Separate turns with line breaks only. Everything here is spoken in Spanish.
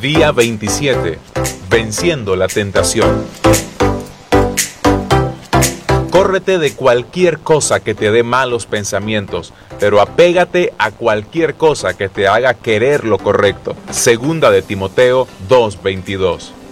Día 27. Venciendo la tentación. Córrete de cualquier cosa que te dé malos pensamientos, pero apégate a cualquier cosa que te haga querer lo correcto. Segunda de Timoteo 2:22.